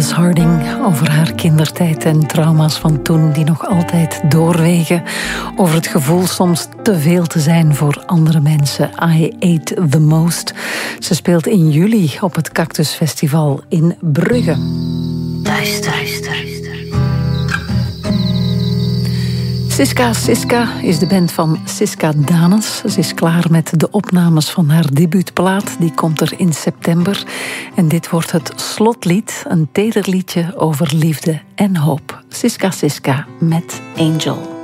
Alice Harding over haar kindertijd en trauma's van toen die nog altijd doorwegen. Over het gevoel soms te veel te zijn voor andere mensen. I Ate the Most. Ze speelt in juli op het Cactus Festival in Brugge. Duister. Siska is de band van Siska Danes. Ze is klaar met de opnames van haar debuutplaat. Die komt er in september. En dit wordt het slotlied, een teder liedje over liefde en hoop. Siska met Angel.